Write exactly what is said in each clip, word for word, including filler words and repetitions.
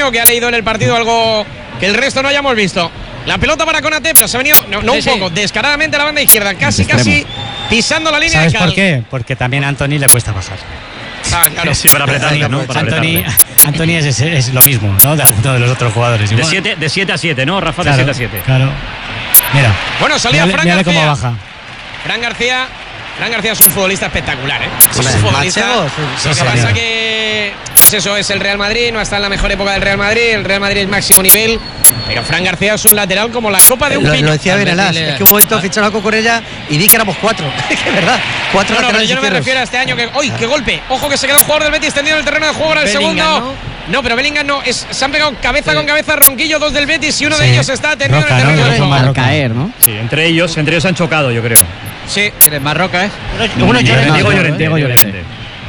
extraño, que ha leído en el partido algo que el resto no hayamos visto. La pelota para Konaté, pero se ha venido, no, no sí, un sí. poco, descaradamente a la banda izquierda, casi, casi pisando la línea. ¿Sabes de cal. por qué? Porque también a Anthony le cuesta bajar. Ah, claro. Sí, para apretarle, ¿no? Para Anthony, Anthony es, es, es lo mismo, ¿no? De alguno de los otros jugadores. De siete, de siete a siete, ¿no, Rafa? Claro, de siete a siete. Claro. Mira. Bueno, salía mírale, Fran mírale García. cómo baja. Fran García. Fran García es un futbolista espectacular, ¿eh? Sí, es un futbolista. Machego, Sí, lo que pasa que pues eso es el Real Madrid, no está en la mejor época del Real Madrid, el Real Madrid es máximo nivel, pero Fran García es un lateral como la copa de un lo, pino. lo decía Benelas, es que un momento ficharon a Cucurella y di que éramos cuatro. Es que verdad, cuatro no, no, pero yo no me izquierdos. refiero a este año que. ¡Uy, qué golpe! Ojo que se queda un jugador del Betis tendido en el terreno de juego ahora el Bellingham, segundo. No, no pero Bellingham no, es, se han pegado cabeza sí. con cabeza Ronquillo, dos del Betis y uno sí. de ellos está tendido Roca, en el terreno ¿no? de juego. Al caer, ¿no? Sí, entre ellos, entre ellos han chocado, yo creo. Sí. ¿Quién es Marroca, eh? Uno Llorente. Diego Llorente. Diego Llorente.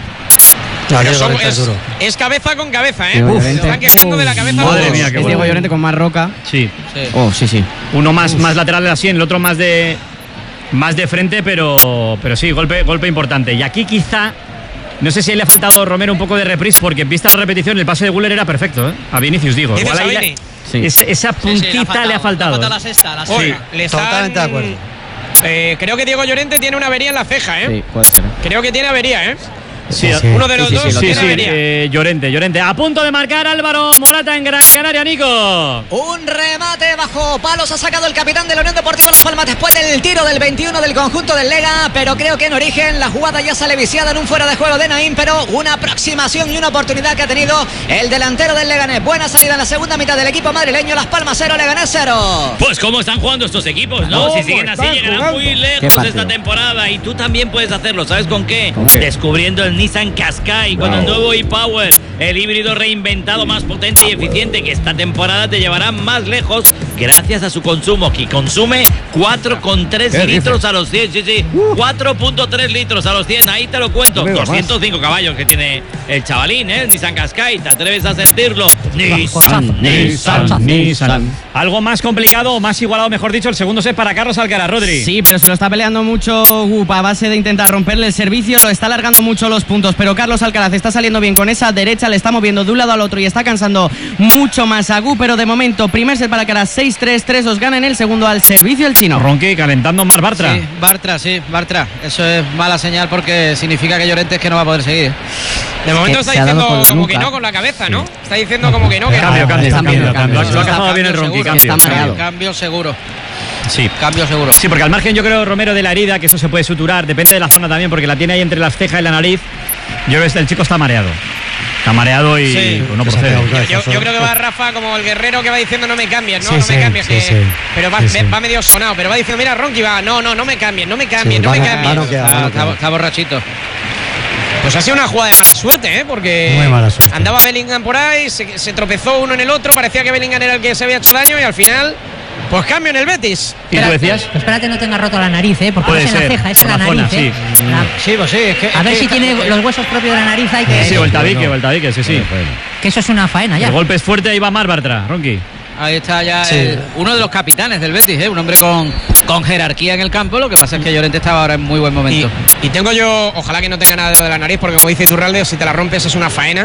Claro, son, es, es, es cabeza con cabeza, ¿eh? Uf, Se están quejando de la cabeza. Madre mía, qué es Diego Llorente con Marroca. Sí. sí. Oh, sí, sí. Uno más, más lateral de la sien, el otro más de más de frente, pero, pero sí, golpe, golpe importante. Y aquí quizá, no sé si le ha faltado a Romero un poco de reprise, porque vista la repetición, el pase de Güler era perfecto, ¿eh? A Vinicius, digo. Igual ahí la, sí. esa, esa puntita sí, sí, le ha faltado. Le ha faltado, le ha faltado la sexta, la sexta. Sí, le están, totalmente de acuerdo. Eh, creo que Diego Llorente tiene una avería en la ceja, ¿eh? Sí, puede ser. Creo que tiene avería, ¿eh? Sí, sí. Uno de los sí, dos sí, sí, tiene sí, avería. eh, Llorente, Llorente. A punto de marcar Álvaro Morata en Gran Canaria, Nico. Un remate bajo palos ha sacado el capitán de la Unión Deportiva Las Palmas después del tiro del veintiuno del conjunto del Lega, pero creo que en origen la jugada ya sale viciada en un fuera de juego de Naín, pero una aproximación y una oportunidad que ha tenido el delantero del Leganés. Buena salida en la segunda mitad del equipo madrileño, Las Palmas cero, Leganés cero. Pues cómo están jugando estos equipos, ¿no? ¿Cómo Si siguen así llegarán jugando? muy lejos esta temporada y tú también puedes hacerlo, ¿sabes con qué? ¿Con qué? Descubriendo el Nissan Qashqai con Wow. el nuevo e-Power, el híbrido reinventado más potente y eficiente que esta temporada te llevará más lejos gracias a su consumo, que consume cuatro coma tres litros a los cien, sí, sí, cuatro coma tres litros a los cien, ahí te lo cuento, doscientos cinco caballos que tiene el chavalín, ¿eh? El Nissan Qashqai, ¿te atreves a sentirlo? Nissan, Nissan, Nissan. Algo más complicado, más igualado, mejor dicho, el segundo set para Carlos Alcaraz, Rodri. Sí, pero se lo está peleando mucho Gupa a base de intentar romperle el servicio, lo está alargando mucho los puntos, pero Carlos Alcaraz está saliendo bien con esa derecha, le está moviendo de un lado al otro y está cansando mucho más a Gu, pero de momento, primer set para Alcaraz, seis tres, tres dos gana en el segundo al servicio el chino. Ronqui calentando más Bartra. Sí, Bartra, sí, Bartra. Eso es mala señal porque significa que Llorente es que no va a poder seguir. De momento Es que está se ha dado diciendo por la como nuca. que no con la cabeza, ¿no? Está diciendo como que no, que Cambio, no. cambio, Está cambio, bien, cambio. cambio. Lo ha cazado bien el Cambio Ronqui, seguro, cambio. está mareado. Cambio seguro. Sí. Cambio seguro. Sí, porque al margen yo creo, Romero, de la herida, que eso se puede suturar, depende de la zona también, porque la tiene ahí entre las cejas y la nariz. Yo creo que el chico está mareado. Está mareado y Sí. pues no procede. Yo, yo creo que va Rafa como el guerrero que va diciendo no me cambies, no, Sí, no sí, me cambies, sí, que, sí. pero va, Sí, sí. va medio sonado, pero va diciendo, mira, Ronqui va, no, no, no me cambies, no me cambies, Sí, no va- me va cambies. noqueado, Está, va está- noqueado. está borrachito. Pues ha sido una jugada de mala suerte, ¿eh? Porque Muy mala suerte. andaba Bellingham por ahí, se, se tropezó uno en el otro, parecía que Bellingham era el que se había hecho daño y al final, pues cambio en el Betis. ¿Y tú decías? Espérate, no tenga roto la nariz, ¿eh? Porque Puede no es en ser, la ceja, es por en la, la nariz, zona, ¿eh? sí. La- Sí, pues sí. Es que, a es ver que si está- tiene los huesos propios de la nariz, hay que. Sí, o el tabique, o el tabique, sí, sí. Que eso es una faena ya. El golpe es fuerte, ahí va Mar Bartra, Ronqui. Ahí está ya Sí. el- uno de los capitanes del Betis, ¿eh? Un hombre con, con jerarquía en el campo. Lo que pasa es que Llorente estaba ahora en muy buen Y, momento. y tengo yo, ojalá que no tenga nada de la nariz, porque como dice Iturralde, si te la rompes es una faena.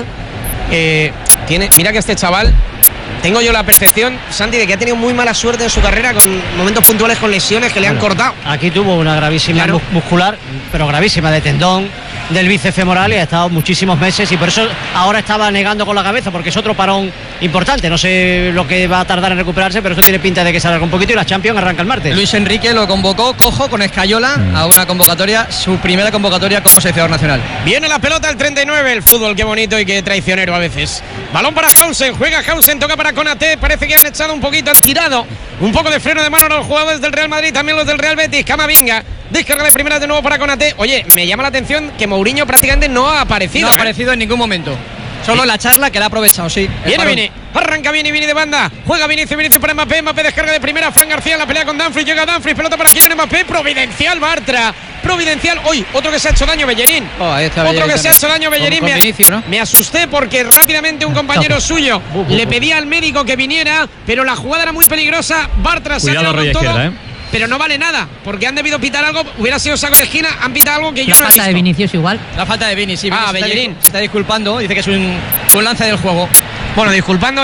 Eh, tiene, mira que este chaval, tengo yo la percepción, Santi, de que ha tenido muy mala suerte en su carrera con momentos puntuales con lesiones que le han cortado. Aquí tuvo una gravísima Claro. mu- muscular, pero gravísima, de tendón del bíceps femoral y ha estado muchísimos meses y por eso ahora estaba negando con la cabeza porque es otro parón importante. No sé lo que va a tardar en recuperarse, pero eso tiene pinta de que se alarga un poquito y la Champions arranca el martes. Luis Enrique lo convocó cojo con Escayola a una convocatoria, su primera convocatoria como seleccionador nacional. Viene la pelota al treinta y nueve, el fútbol, qué bonito y qué traicionero a veces. Balón para Hausen, juega Hausen, toca para Konaté, parece que han echado un poquito, han tirado un poco de freno de mano a los jugadores del Real Madrid, también los del Real Betis. Camavinga, descarga de primera de nuevo para Konaté. Oye, me llama la atención que Mourinho prácticamente no ha aparecido. No ha ¿eh? aparecido en ningún momento. Solo la charla que la ha aprovechado, sí. El Viene parón. Vini, arranca Vini, Vini de banda, juega Vinicius, Vinicius para Mbappé, Mbappé descarga de primera, Fran García en la pelea con Dumfries, llega Dumfries, pelota para Kylian Mbappé, providencial Bartra, providencial, hoy otro que se ha hecho daño, Bellerín, Oh, ahí está otro Bellerín que se ha también. hecho daño, Bellerín, Con- con me, Vinicius, ¿no? me asusté porque rápidamente un compañero suyo le pedía al médico que viniera, pero la jugada era muy peligrosa, Bartra se ha Cuidado, quedado con rodilla todo, izquierda, ¿eh? pero no vale nada, porque han debido pitar algo, hubiera sido saco de esquina, han pitado algo que yo La no he falta de visto. Vinicius igual. La falta de Vini, sí. Ah, Vini se está Bellerín. dis- se está disculpando, dice que es un, un lance del juego. Bueno, disculpando,